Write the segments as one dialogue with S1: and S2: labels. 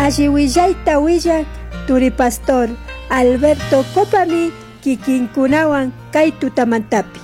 S1: Alliwillaita willak Turi Pastor Alberto Copami kikinkunawan kay tutamantapi.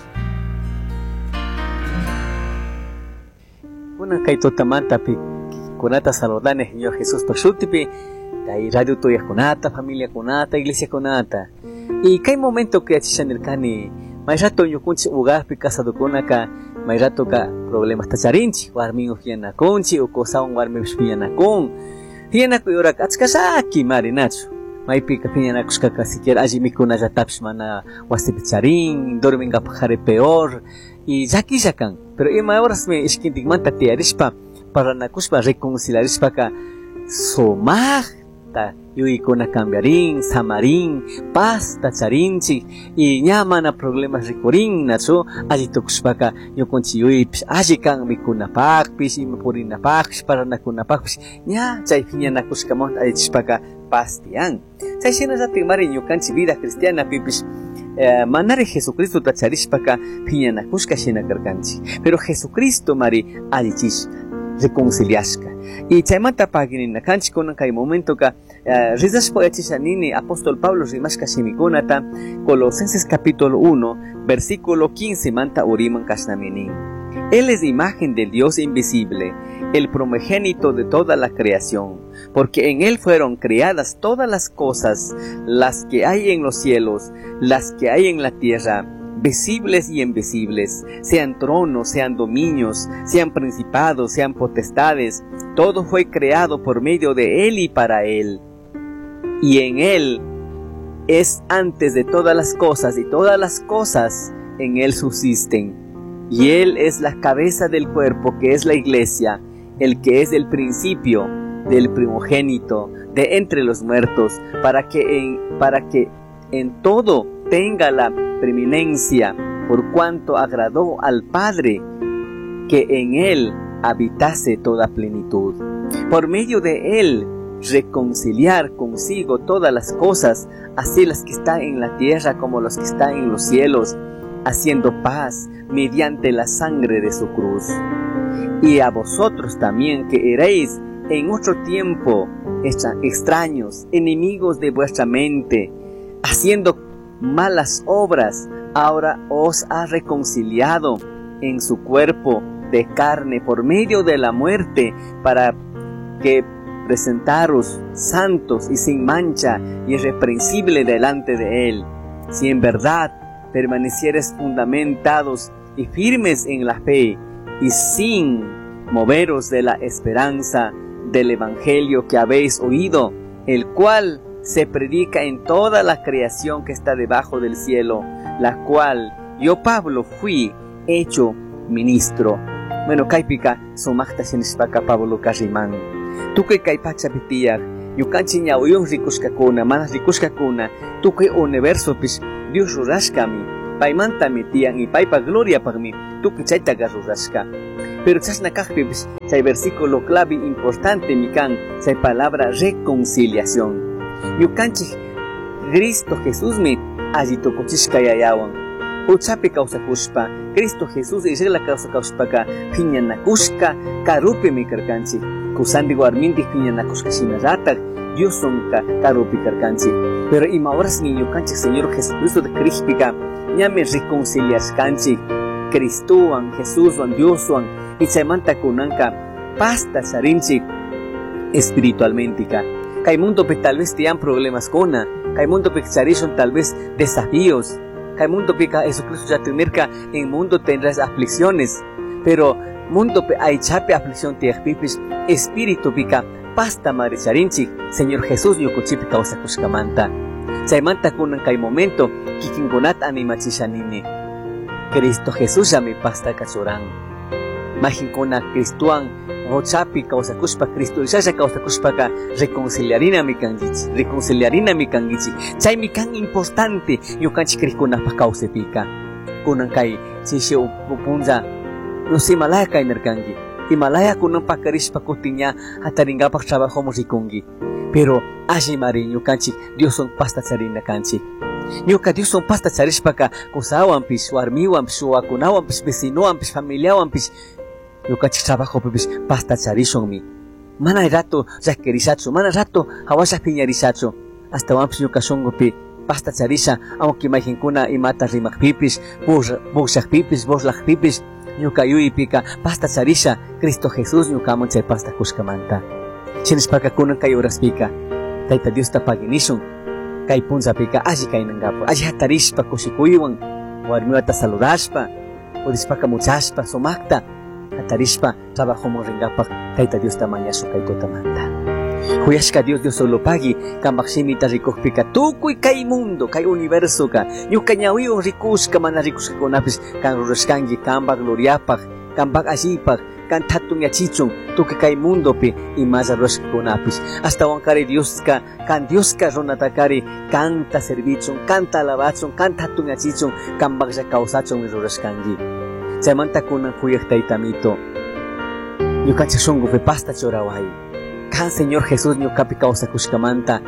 S2: Kuna kay tutamantapi kunata saludane Señor Jesús pashutipi kay radio tuya kunata, familia kunata, iglesia kunata. Y kay momento que achishanirkani may rato yukunchi ugarpi kasado kunaka may rato ka problemas tacharinchi warmi ujianakunchi ukosawan warmi ushpiyanakun hianaku yorak achkasaki marinachu maypi kapinakushkaka siquiera allí mikunallatapish mana wasipi charin dormingapajare peor y llakillakan pero ima horas me ishkintikmanta tiarishpa paranakushpa reconciliarishpaka somajta yuykuna cambiarin samarin paz tacharinchik y ña mana problemas rikurin nachu alli tukushpaka ñukunchik yuypish alli kan mikunapakpish ima purinapakpish paranakunapakpish ña chaypi ñanakushkamanta allichishpaka paz tiyan chayshinallatik mari ñukanchik vida cristiana pipish manari Jesucristo tacharishpaka piñanakushka shina karkanchik pero Jesucristo mari allichish reconciliashka y chaymanta paginina kanchik kunan kay momento ka rizashpa yachishanini apóstol Pablo rimashka shimikunata Colosenses capítulo 1 versículo 15 manta uriman kashnaminin. Él es imagen del Dios invisible, el primogénito de toda la creación, porque en él fueron creadas todas las cosas, las que hay en los cielos, las que hay en la tierra, visibles y invisibles, sean tronos, sean dominios, sean principados, sean potestades, todo fue creado por medio de él y para él. Y en él es antes de todas las cosas, y todas las cosas en él subsisten. Y él es la cabeza del cuerpo, que es la iglesia, el que es el principio del primogénito de entre los muertos, para que en todo tenga la preeminencia, por cuanto agradó al Padre que en él habitase toda plenitud. Por medio de él reconciliar consigo todas las cosas, así las que están en la tierra como las que están en los cielos, haciendo paz mediante la sangre de su cruz. Y a vosotros también, que erais en otro tiempo extraños, enemigos de vuestra mente, haciendo malas obras, ahora os ha reconciliado en su cuerpo de carne por medio de la muerte, para que presentaros santos y sin mancha y irreprensible delante de él, si en verdad permanecieres fundamentados y firmes en la fe, y sin moveros de la esperanza del evangelio que habéis oído, el cual se predica en toda la creación que está debajo del cielo, la cual yo Pablo fui hecho ministro. Bueno, kaipika somachta shenishpaka Pablo Kariman. Tuke kaipacha pitiyak, yukanchi ñawiyun rikushkakuna, manas rikushkakuna, tuke universo pis Dios rurashkami, paimanta mitian y paipa gloria pagmi, tuke chaytaga rurashka. Pero chashna kajpi pis, chay versículo clave importante mikan, chay palabra reconciliación. Yukanchi Cristo Jesús mi allí tokuchishka yayawan. Uchapi causa kushpa, Cristo Jesús y regla causa kushpaka, piñanakushka, karupi mi karkanchi. Kusandi guarminti piñanakushka shinaratak, Dios sonka karupi karkanchi. Pero imaoras ni yukanchi Señor Jesucristo de Crispika, ñame reconciliaskanchi. Cristuan, Jesúswan, Dioswan, y chaymanta kunanka, pasta sarinchi espiritualmente ka. Kay mundo pe tal vez tiyan problemas kona, kay mundo pe charishon tal vez desafíos, kay mundo pe ka Jesucristo ya tenerka en mundo tendrás aflicciones, pero mundo pe aichape aflicción tiyak pipis, espíritu pika pasta maricharinchi, Señor Jesús yokuchipi causa kushkamanta. Chaymanta kunan kay momento, kikingonat animachishanini. Cristo Jesús ya mi pasta kachorán. Majinkona Cristuan, Rochapi causa kushpa Cristo ya causa kushpa ka reconciliarina mi kangichi. Chay mi kan importante yukanchi krikuna pa causa pika. Kunan kay chishi upunza no si malaya kay nerkangi. Himalaya kunan pa karishpa kutinya hataringa pa trabajo mo rikungi. Pero ashi mari yukanchi Dios son pasta sarina kanchi. Nyuka Dios son pasta charishpaka kusawan pis warmiwan pis wakunawan pis vecinowan pis familiawan pis yukanchi trabajo pis pasta charishon mi mana rato llakirisachu, mana rato hawashaq piñarisachu, hasta wampis ñuka shunqupi pasta charisha, aunque imaginkuna imata rimaqpipis, buqshaqpipis, boslaqpipis, ñuka yuyipika pasta charisha, Cristo Jesús ñukaman chay pasta kushkamanta. Chinishpaka kunan kay horaspika, Tayta Dios tapaginishun, kay punzapika alli kaynangapu, alli hatarishpa kushikuywan, warmiwata saludashpa, purispaka muchashpa, sumakta, hatarishpa, trabajomun ringapaq, Tayta Dios tamañashu kay tutamanta. Huyashka Dios solopagi, kambaqsimita rikuqpika, tukuy kay mundo, kay universo ka, ñuka ñawiwan rikushka mana rikushkakunapis, kan rurashkanki, kambaq gloriapaq, kambaq allipaq, kan tatun yachichun, tukuy kay mundopi, imasa rurashkakunapis, hasta wankari Dioska, kan Dioska runatakari, kanta servichun, kanta alabachun, kan tatun yachichun, kambaq ya kausachun rurashkanki. Chaymanta kunan huyaq taytamito, ñukanchik shunqupi pasta choraway. Kan Señor Jesús ñukapi kawsakushkamanta,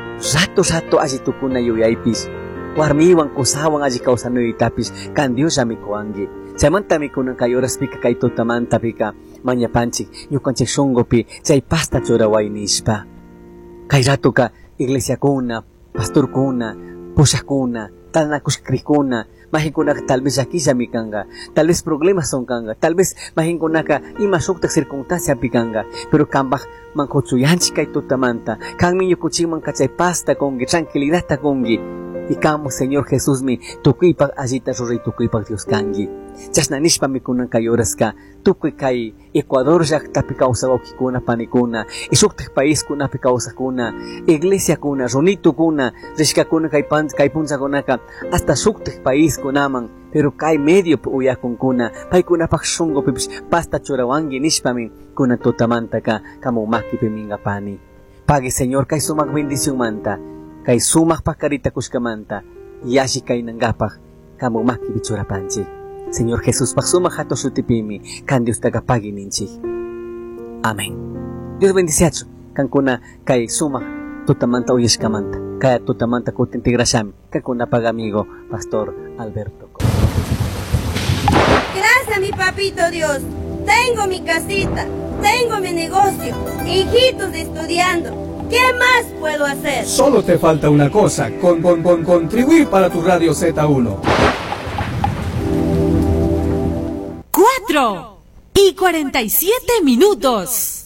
S2: rato alli tukuna yuyaypis, warmiwan kusawan alli kawsanuytapis, kan Dios mikuwanki. Chaymanta mikunan kay horaspika kay tutamantapika, mañapanchik, ñukanchik shunqupi, chay pasta choraway nishpa. Kay ratuka iglesiakuna, pastorkuna, pushakuna, tanakushkrikuna, majinkunaka tal vez llakillami kanga, tal vez problemas son kanga, tal vez majinkunaka ima shuktak circunstancia pikanga, pero kambaq mankuchuyanchik kay tutamanta, kanmi ñukuchikman kachay pasta kungi, tranquilidad ta kungi, y kamo Señor Jesús mi tukuypak allita ruray tukuypak Dios kangi. Chashna nishpa mikunan kay horaska, tukuy kay Ecuador llaqtapi kawsawawkikuna panikuna, y shuktak país kunapi kawsakuna, iglesia kuna, runitukuna, rishkakuna kay punchakunaka, hasta shuktak país kunaman, pero kay medio uyakunkuna, paykunapak shunqupipish pasta chorawanki nishpami, kuna tutamantaka kamo makipi mingapani. Pagi Señor kay sumak bendición manta, kay sumak pakarita kushkamanta, yashi kay nangapak, kamo makipi chorapanchik. Señor Jesús, sumak hato shutipimi, kan Dios tagapagi ninchik. Amén. Dios bendiciacho, kankuna kay sumak tutamanta uyashkamanta, kaya tutamanta kutintigrashami, kankuna pag amigo, Pastor Alberto.
S3: Gracias, mi papito Dios. Tengo mi casita, tengo mi negocio, hijitos estudiando. ¿Qué más puedo hacer?
S4: Solo te falta una cosa, contribuir para tu Radio Z1.
S5: 4:47.